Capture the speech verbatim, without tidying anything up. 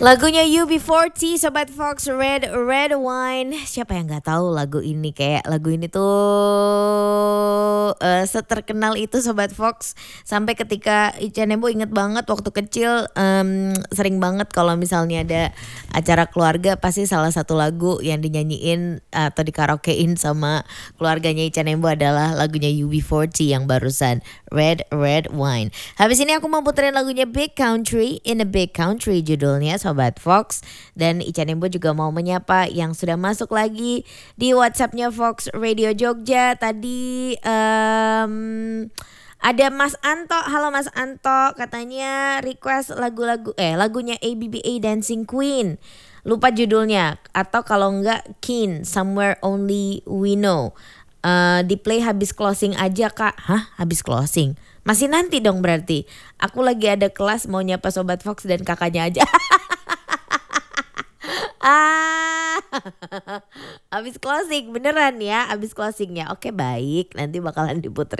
Lagunya U B empat puluh Sobat Fox, Red Red Wine. Siapa yang nggak tahu lagu ini? Kayak lagu ini tuh eh, seterkenal itu Sobat Fox. Sampai ketika Ica Nembo inget banget waktu kecil em, sering banget kalau misalnya ada acara keluarga pasti salah satu lagu yang dinyanyiin atau dikaraokein sama keluarganya Ica Nembo adalah lagunya U B empat puluh yang barusan, Red Red Wine. Habis ini aku mau puterin lagunya Big Country, In a Big Country judulnya Sobat Fox. Dan Ica Nembo juga mau menyapa yang sudah masuk lagi di WhatsAppnya Fox Radio Jogja. Tadi um, ada Mas Anto. Halo Mas Anto, katanya request lagu-lagu eh lagunya A B B A Dancing Queen. Lupa judulnya, atau kalau enggak Keen, Somewhere Only We Know. Uh, di play habis closing aja Kak. Hah? Habis closing? Masih nanti dong berarti. Aku lagi ada kelas mau nyapa Sobat Fox dan kakaknya aja. Ah, habis closing beneran ya, habis closingnya. Oke baik, nanti bakalan diputer.